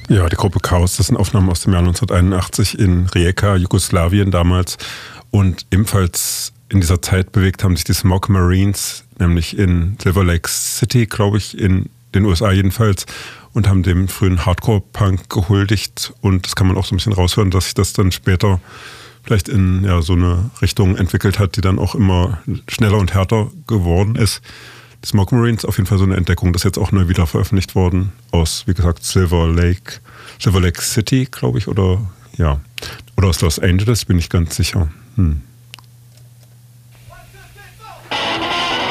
Ja, die Gruppe Chaos, das sind Aufnahmen aus dem Jahr 1981 in Rijeka, Jugoslawien damals. Und ebenfalls in dieser Zeit bewegt haben sich die Smog Marines, nämlich in Silver Lake City, glaube ich, in den USA jedenfalls, und haben dem frühen Hardcore-Punk gehuldigt. Und das kann man auch so ein bisschen raushören, dass sich das dann später vielleicht in so eine Richtung entwickelt hat, die dann auch immer schneller und härter geworden ist. Die Smog Marines, auf jeden Fall so eine Entdeckung, das ist jetzt auch neu wieder veröffentlicht worden aus, wie gesagt, Silver Lake City, glaube ich, oder aus Los Angeles, bin ich ganz sicher.